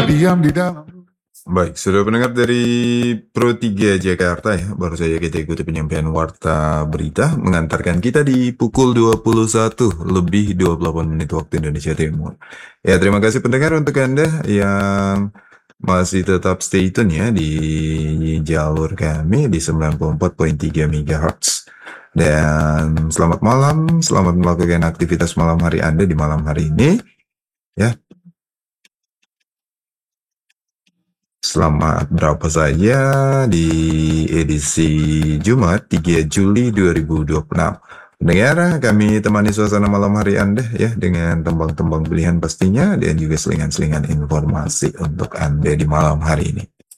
diam di dalam. Baik, sudah pendengar dari Pro 3 Jakarta ya, baru saja kita ikuti penyampaian warta berita mengantarkan kita di pukul 21 lebih 28 menit waktu Indonesia Timur. Ya, terima kasih pendengar untuk Anda yang masih tetap stay tune ya di jalur kami di 94.3 MHz. Dan selamat malam, selamat melakukan aktivitas malam hari Anda di malam hari ini. Ya, selamat berapa saja di edisi Jumat 3 Juli 2026. Pendengar, kami temani suasana malam hari Anda ya dengan tembang-tembang pilihan pastinya dan juga selingan-selingan informasi untuk Anda di malam hari ini.